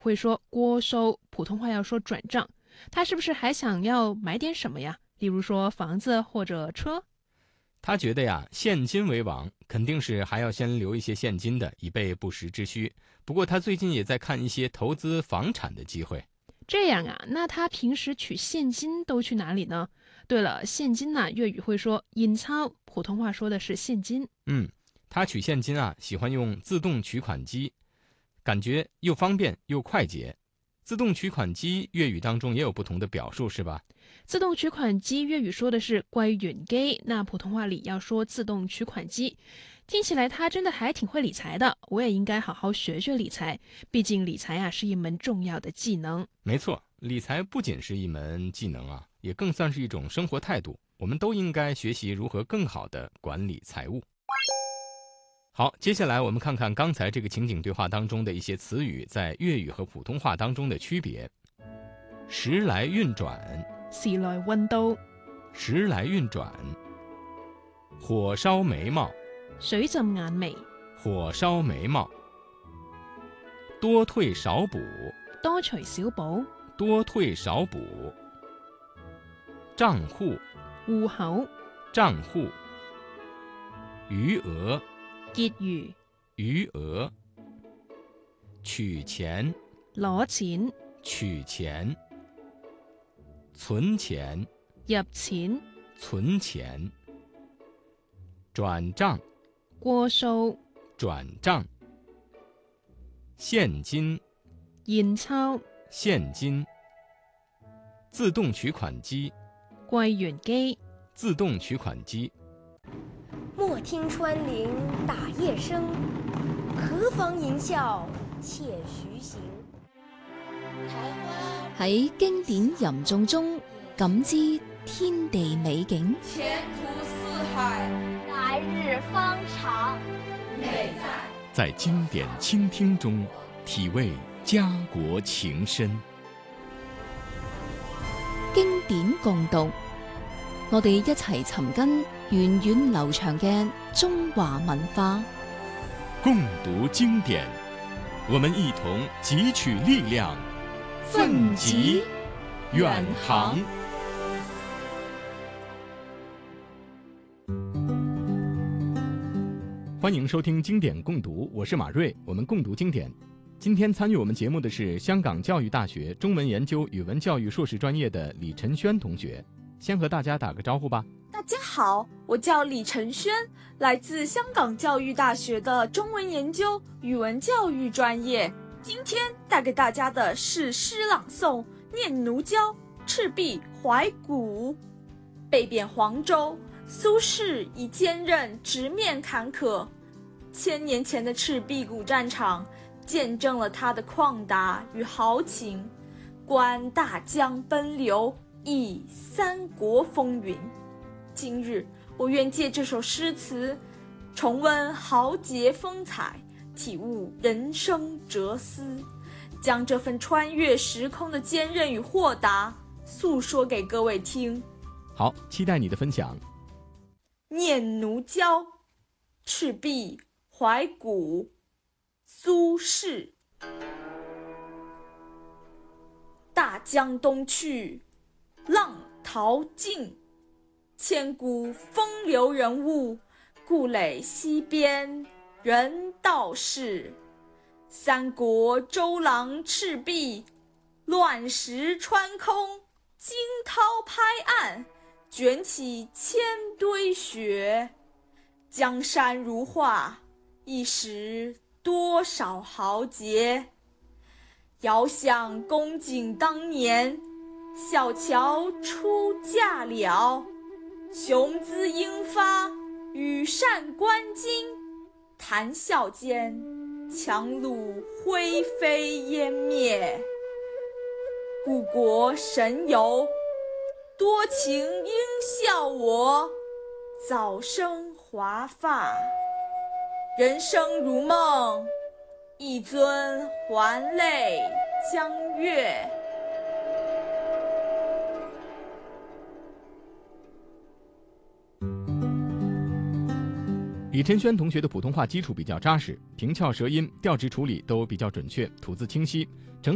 会说过收，普通话要说转账。他是不是还想要买点什么呀？例如说房子或者车？ 他觉得呀，现金为王，肯定是还要先留一些现金的，以备不时之需。不过他最近也在看一些投资房产的机会。 这样啊，那他平时取现金都去哪里呢？对了，现金呢，粤语会说银钞，普通话说的是现金。 他取现金啊，喜欢用自动取款机，感觉又方便又快捷。自动取款机粤语当中也有不同的表述，是吧？ 自动取款机粤语说的是柜员机，那普通话里要说自动取款机。听起来他真的还挺会理财的，我也应该好好学学理财，毕竟理财啊是一门重要的技能。 没错，理财不仅是一门技能啊，也更算是一种生活态度。我们都应该学习如何更好地管理财务。好，接下来我们看看刚才这个情景对话当中的一些词语在粤语和普通话当中的区别。时来运转， 时來運到， 时来运转，火烧眉毛， 水浸眼眉， 火烧眉毛，多退少補， 多除少補， 多退少補，賬戶， 戶口， 賬戶，餘額， 結餘， 餘額，取錢， 攞錢， 取錢，存錢， 入錢， 存錢，轉賬， 過數， 轉賬，現金， 現鈔， 現金，自動取款機， 櫃員機， 自動取款機。 莫聽穿林打葉聲，何妨吟嘯且徐行。 喺經典吟誦中感知天地美景， 前途似海， 來日方長。 美在經典傾聽中體味家國情深。 經典共讀，我哋一齊尋根源遠流長嘅中華文化。 共讀經典，我們一同汲取力量，奮楫遠航。歡迎收聽經典共讀，我是馬瑞，我們共讀經典。今天參與我們節目的是香港教育大學中文研究語文教育碩士專業的李晨軒同學，先和大家打個招呼吧。 大家好，我叫李晨軒，來自香港教育大學的中文研究語文教育專業。今天帶給大家的是詩朗誦《念奴嬌·赤壁懷古》。被貶黃州，蘇軾以堅韌直面坎坷。千年前的赤壁古戰場見證了他的曠達與豪情，觀大江奔流，憶三國風雲。今日我願借這首詩詞，重溫豪傑風采，體悟人生哲思，將這份穿越時空的堅韌與豁達訴說給各位聽。 好，期待你的分享。 念奴嬌·赤壁懷古，蘇軾。大江東去，浪淘盡，千古風流人物，故壘西邊人道是。三國周郎赤壁，亂石穿空，驚濤拍岸，捲起千堆雪。江山如畫，一時多少豪傑。遙想公瑾當年，小喬出嫁了，雄姿英發，羽扇纶巾，談笑間，檣櫓灰飛煙滅。故國神遊，多情應笑我，早生華髮。人生如夢，一尊還酹江月。 李晨軒同學的普通話基礎比較扎實，平翹舌音、調值處理都比較準確，吐字清晰。